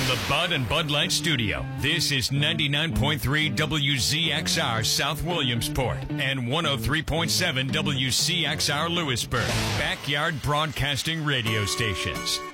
the Bud and Bud Light Studio, this is 99.3 WZXR South Williamsport and 103.7 WCXR Lewisburg, Backyard Broadcasting Radio Stations.